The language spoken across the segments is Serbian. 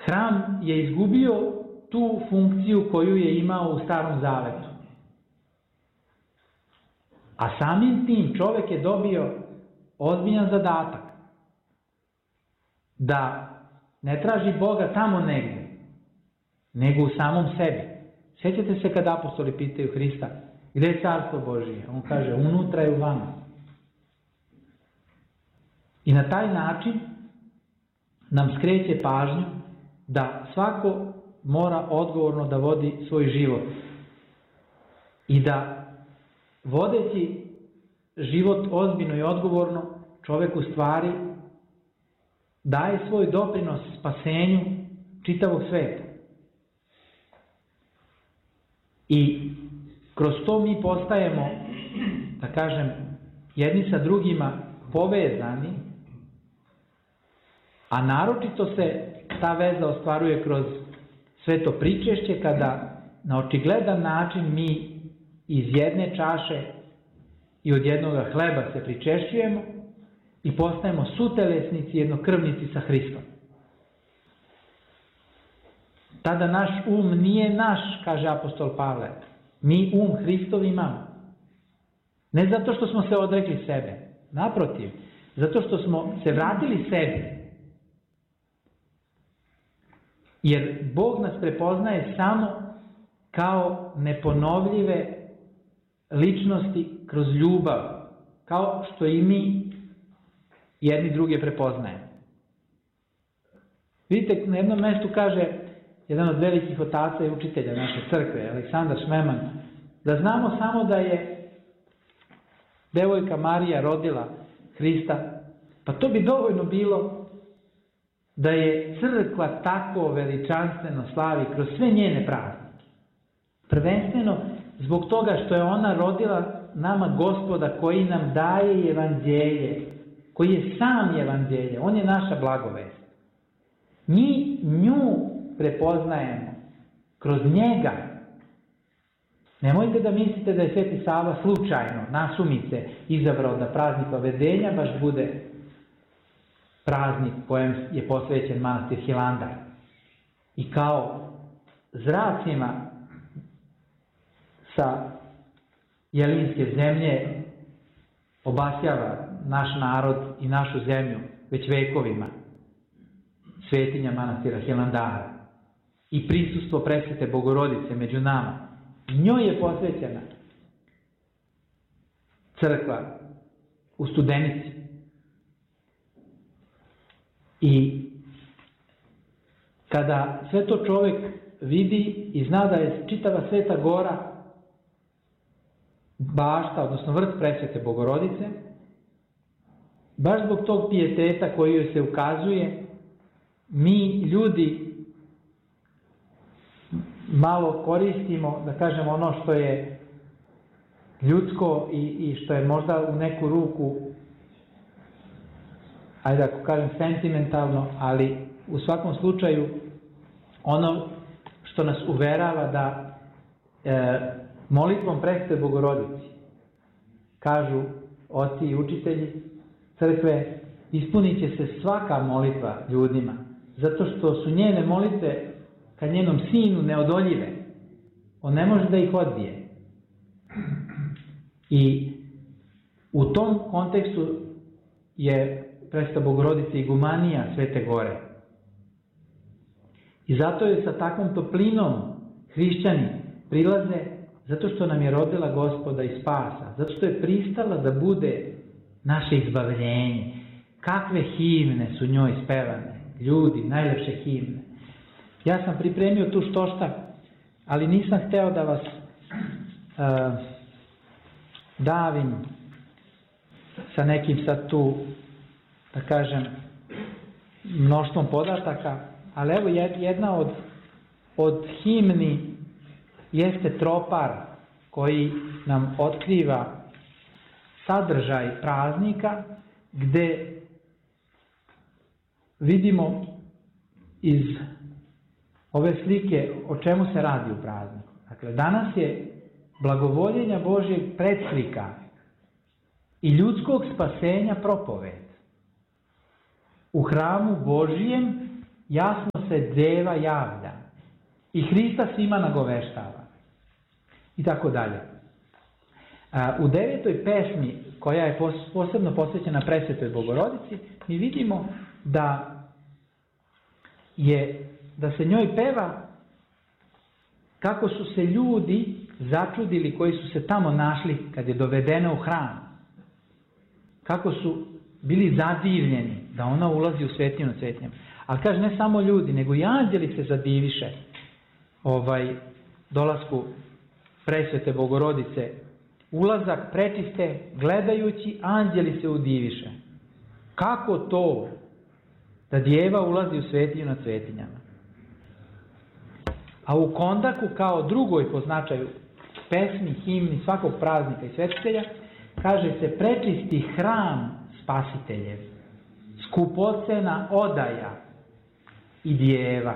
Hram je izgubio tu funkciju koju je imao u Starom Zavetu. A samim tim čovjek je dobio ozbiljan zadatak da ne traži Boga tamo negdje, nego u samom sebi. Sjećate se kad apostoli pitaju Hrista, gdje je carstvo Božije? On kaže, unutra je u vama. I na taj način nam skreće pažnju da svako mora odgovorno da vodi svoj život. I da vodeći život ozbiljno i odgovorno, čovjek u stvari daje svoj doprinos spasenju čitavog sveta. I kroz to mi postajemo, da kažem, jedni sa drugima povezani, a naročito se ta veza ostvaruje kroz sveto pričešće, kada na očigledan način mi iz jedne čaše i od jednog hleba se pričešćujemo i postajemo sutelesnici, jednokrvnici sa Hristom. Tada naš nije naš, kaže apostol Pavle. Mi Hristov imamo. Ne zato što smo se odrekli sebe, naprotiv, zato što smo se vratili sebi. Jer Bog nas prepoznaje samo kao neponovljive ličnosti kroz ljubav, kao što i mi jedni druge prepoznajemo. Vidite, na jednom mjestu kaže jedan od velikih otaca i učitelja naše crkve, Aleksandar Šmeman, da znamo samo da je devojka Marija rodila Hrista, pa to bi dovoljno bilo da je crkva tako veličanstveno slavi kroz sve njene praznike. Prvenstveno zbog toga što je ona rodila nama Gospoda koji nam daje evanđelje, koji je sam evanđelje, on je naša blagovest. Mi nju prepoznajemo kroz njega. Nemojte da mislite da je Sveti Sava slučajno, nasumice, izabrao da praznik Vavedenja baš bude praznik kojem je posvećen manastir Hilandar. I kao zracima sa jelinske zemlje obasjava naš narod i našu zemlju već vekovima svetinja manastira Hilandara i prisustvo presvete Bogorodice među nama. Njoj je posvećena crkva u Studenici. I kada sve to čovjek vidi i zna da je čitava Sveta Gora bašta, odnosno vrt presvete Bogorodice, baš zbog tog pijeteta koji joj se ukazuje, mi ljudi malo koristimo, da kažem, ono što je ljudsko i što je možda u neku ruku, ajde ako kažem sentimentalno, ali u svakom slučaju ono što nas uverava da molitvom presvete Bogorodici, kažu oci i učitelji crkve, ispunit će se svaka molitva ljudima, zato što su njene molitve ka njenom sinu neodoljive. On ne može da ih odbije. I u tom kontekstu je presveta Bogorodica igumanija Svete Gore. I zato je sa takvom toplinom hrišćani prilaze, zato što nam je rodila Gospoda i spasa, zato što je pristala da bude naše izbavljenje. Kakve himne su njoj spevane, ljudi, najlepše himne. Ja sam pripremio tu štošta, ali nisam hteo da vas davim sa nekim sad tu, da kažem, mnoštvom podataka, ali evo jedna od himni jeste tropar koji nam otkriva sadržaj praznika, gde vidimo iz ove slike o čemu se radi u prazniku. Dakle, danas je blagovoljenja Božjeg predslika i ljudskog spasenja propoved. U hramu Božijem jasno se deva javlja i Hrista svima nagoveštava i tako dalje. U 9. pesmi, koja je posebno posvećena Presvetoj Bogorodici, mi vidimo da se njoj peva kako su se ljudi začudili koji su se tamo našli kad je dovedena u hram. Kako su bili zadivljeni da ona ulazi u svetinju nad svetinjama. Ali kaže, ne samo ljudi, nego i anđeli se zadiviše dolasku Presvete Bogorodice. Ulazak prečiste, gledajući, anđeli se udiviše. Kako to da djeva ulazi u svetinju nad svetinjama? A u Kondaku, kao drugoj po značaju pesmi, himni, svakog praznika i svetitelja, kaže se prečisti hram Spasiteljev, skupocena odaja i djeva,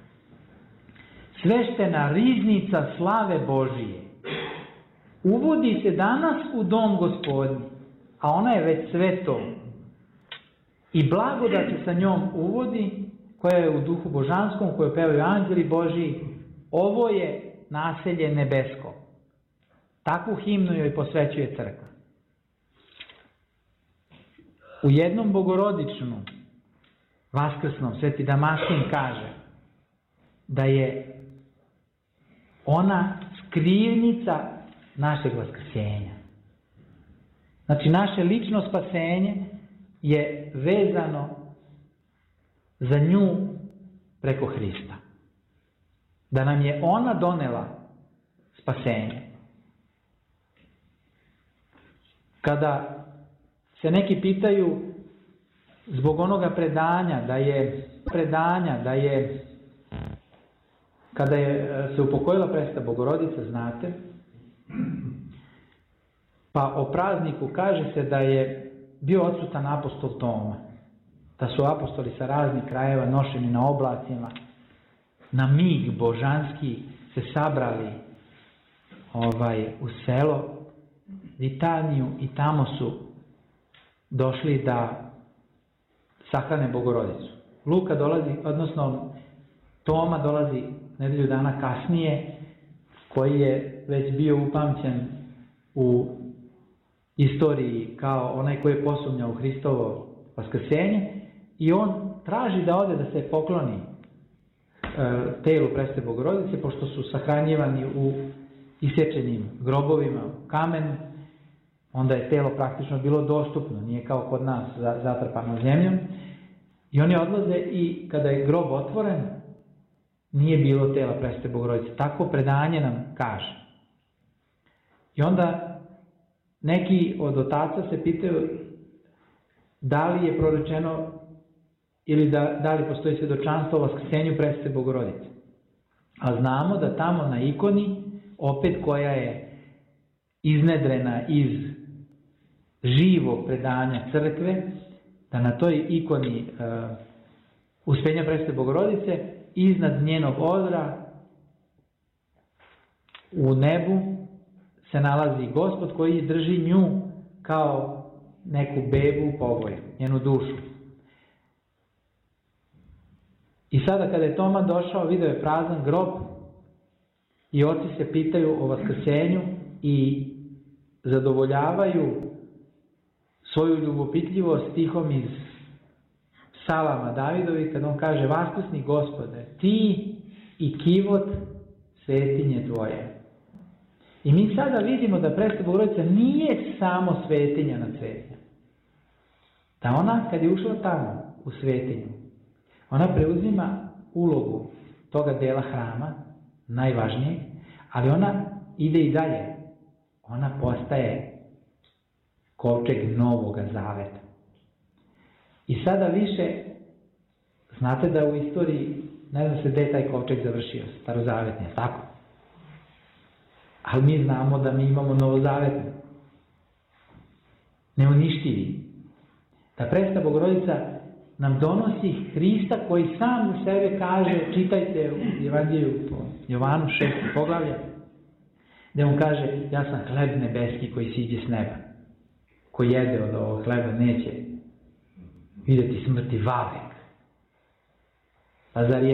sveštena riznica slave Božije. Uvodi se danas u dom Gospodnji, a ona je već sveto. I blagodat se sa njom uvodi, koja je u duhu božanskom, koju pevaju anđeli Božiji. Ovo je naselje nebesko. Takvu himnu joj posvećuje crkva. U jednom bogorodičnom, vaskrsnom, Sveti Damastin kaže da je ona skrivnica našeg vaskrsenja. Znači, naše lično spasenje je vezano za nju preko Hrista. Da nam je ona donela spasenje. Kada se neki pitaju zbog onoga predanja da je kada je se upokojila Presveta Bogorodica, znate, pa o prazniku kaže se da je bio odsutan apostol Toma, da su apostoli sa raznih krajeva nošeni na oblacima, na mig božanski se sabrali u selo Vitaniju i tamo su došli da sahrane Bogorodicu. Luka dolazi, odnosno Toma dolazi nedelju dana kasnije, koji je već bio upamćen u istoriji kao onaj koji je posumnjao u Hristovo vaskrsenje, i on traži da ode da se pokloni telu Presvete Bogorodice, pošto su sahranjivani u isječenim grobovima u kamenu. Onda je telo praktično bilo dostupno, nije kao kod nas zatrpano zemljom. I oni odlaze i kada je grob otvoren, nije bilo tela Presvete Bogorodice. Tako predanje nam kaže. I onda neki od otaca se pitaju da li je prorečeno ili da li postoji svjedočanstvo o vaskrsenju Presvete Bogorodice. A znamo da tamo na ikoni, opet koja je iznedrena iz živog predanja crkve, da na toj ikoni Uspenja Presvete Bogorodice iznad njenog odra u nebu se nalazi Gospod koji drži nju kao neku bebu u povoju, njenu dušu. I sada kada je Toma došao, video je prazan grob i oci se pitaju o vaskrsenju i zadovoljavaju svoju ljubopitljivost stihom iz Psalama Davidovi, kada on kaže: vaskrsni Gospode, ti i kivot svetinje tvoje. I mi sada vidimo da Presveta Bogorodica nije samo svetinja nad svetinjama. Da ona, kad je ušla tamo u svetinju, ona preuzima ulogu toga dela hrama, najvažnije, ali ona ide i dalje. Ona postaje kovčeg Novoga Zaveta. I sada više, znate da u istoriji, ne zna se gde je taj kovčeg završio, starozavetni, tako? Ali mi znamo da mi imamo novozavetni, neuništivi. Da Presveta Bogorodica nam donosi Hrista koji sam u sebe kaže, čitajte u Evanđelju po Jovanu 6. poglavlje, gde on kaže: ja sam hleb nebeski koji siđe s neba. Ko jede od ovog hleba neće vidjeti smrti vavek. A zar je